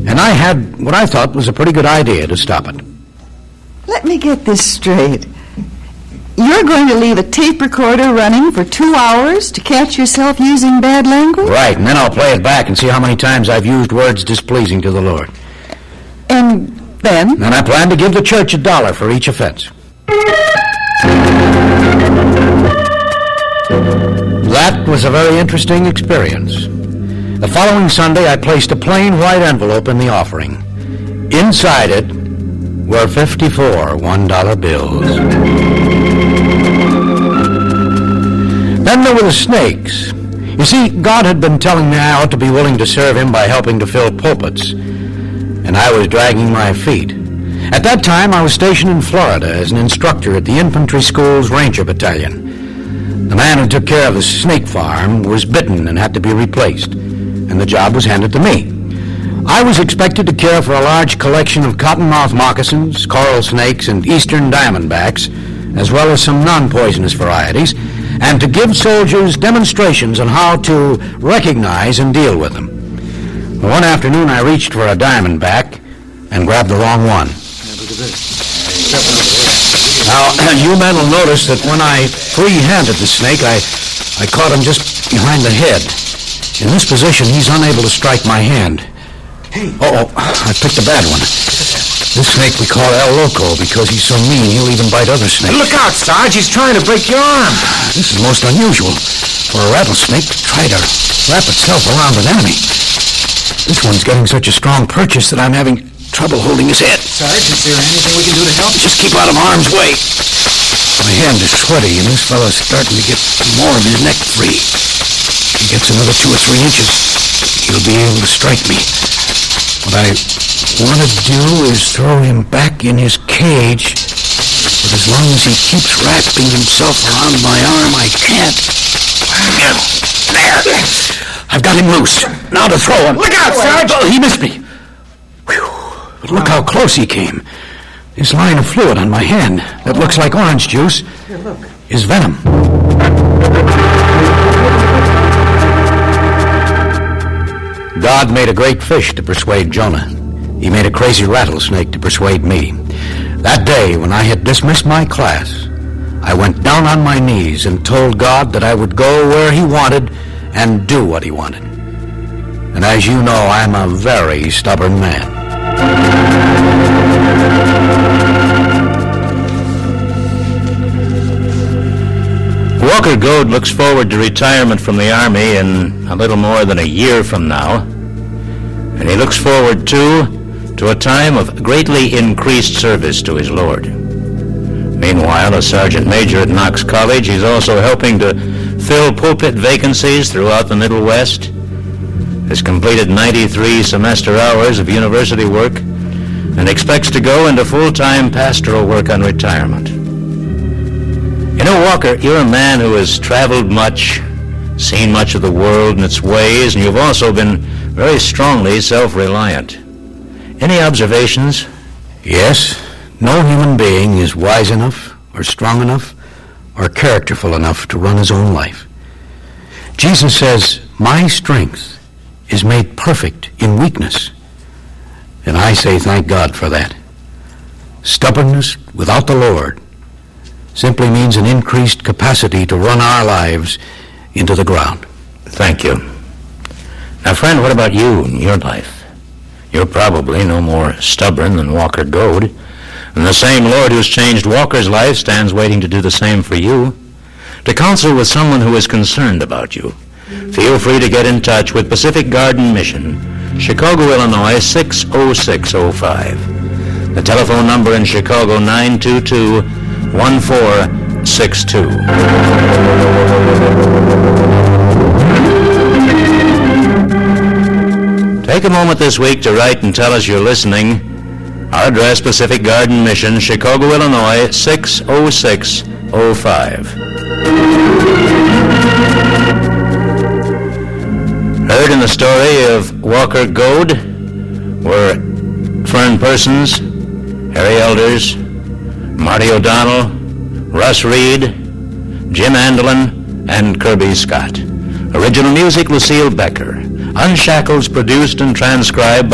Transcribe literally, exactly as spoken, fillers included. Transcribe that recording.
and I had what I thought was a pretty good idea to stop it. Let me get this straight. You're going to leave a tape recorder running for two hours to catch yourself using bad language? Right, and then I'll play it back and see how many times I've used words displeasing to the Lord. And then? And I plan to give the church a dollar for each offense. That was a very interesting experience. The following Sunday, I placed a plain white envelope in the offering. Inside it were fifty-four one-dollar bills. Then there were the snakes. You see, God had been telling me I ought to be willing to serve him by helping to fill pulpits, and I was dragging my feet. At that time, I was stationed in Florida as an instructor at the Infantry School's Ranger Battalion. The man who took care of the snake farm was bitten and had to be replaced, and the job was handed to me. I was expected to care for a large collection of cottonmouth moccasins, coral snakes, and eastern diamondbacks, as well as some non-poisonous varieties, and to give soldiers demonstrations on how to recognize and deal with them. One afternoon, I reached for a diamondback and grabbed the wrong one. Now, you men will notice that when I free-handed the snake, I, I caught him just behind the head. In this position, he's unable to strike my hand. Uh-oh, I picked a bad one. This snake we call El Loco because he's so mean he'll even bite other snakes. Look out, Sarge. He's trying to break your arm. This is most unusual for a rattlesnake to try to wrap itself around an enemy. This one's getting such a strong purchase that I'm having trouble holding his head. Sarge, is there anything we can do to help? Just keep out of harm's way. My hand is sweaty, and this fellow's starting to get more of his neck free. If he gets another two or three inches, he'll be able to strike me. What I want to do is throw him back in his cage, but as long as he keeps wrapping himself around my arm, I can't. There. I've got him loose. Now to throw him. Look out, Sarge! Oh, he missed me. Whew. But look how close he came. This line of fluid on my hand that looks like orange juice is venom. God made a great fish to persuade Jonah. He made a crazy rattlesnake to persuade me. That day, when I had dismissed my class, I went down on my knees and told God that I would go where he wanted and do what he wanted. And as you know, I'm a very stubborn man. Walker Goad looks forward to retirement from the Army in a little more than a year from now. And he looks forward, too, to a time of greatly increased service to his Lord. Meanwhile, as Sergeant Major at Knox College, he's also helping to fill pulpit vacancies throughout the Middle West, has completed ninety-three semester hours of university work, and expects to go into full-time pastoral work on retirement. You know, Walker, you're a man who has traveled much, seen much of the world and its ways, and you've also been very strongly self-reliant. Any observations? Yes, no human being is wise enough or strong enough or characterful enough to run his own life. Jesus says, "My strength is made perfect in weakness." And I say thank God for that. Stubbornness without the Lord simply means an increased capacity to run our lives into the ground. Thank you. Now, friend, what about you in your life? You're probably no more stubborn than Walker Goad, and the same Lord who's changed Walker's life stands waiting to do the same for you. To counsel with someone who is concerned about you, feel free to get in touch with Pacific Garden Mission, Chicago, Illinois, six oh six oh five. The telephone number in Chicago, nine two two, one four six two. Take a moment this week to write and tell us you're listening. Our address, Pacific Garden Mission, Chicago, Illinois, six oh six oh five. Heard in the story of Walker Goad were Fern Persons, Harry Elders, Marty O'Donnell, Russ Reed, Jim Andelin, and Kirby Scott. Original music, Lucille Becker. Unshackled's produced and transcribed by